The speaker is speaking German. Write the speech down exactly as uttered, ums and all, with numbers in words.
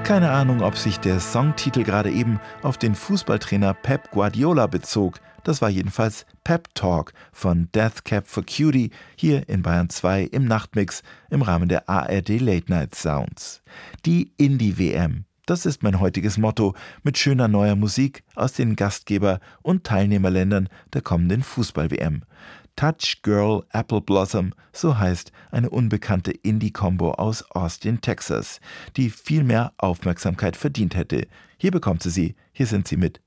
Keine Ahnung, ob sich der Songtitel gerade eben auf den Fußballtrainer Pep Guardiola bezog. Das war jedenfalls Pep Talk von Death Cab for Cutie hier in Bayern zwei im Nachtmix im Rahmen der A R D Late Night Sounds. Die Indie-W M, das ist mein heutiges Motto, mit schöner neuer Musik aus den Gastgeber- und Teilnehmerländern der kommenden Fußball-W M. Touch Girl Apple Blossom, so heißt eine unbekannte Indie-Kombo aus Austin, Texas, die viel mehr Aufmerksamkeit verdient hätte. Hier bekommt sie sie, hier sind sie mit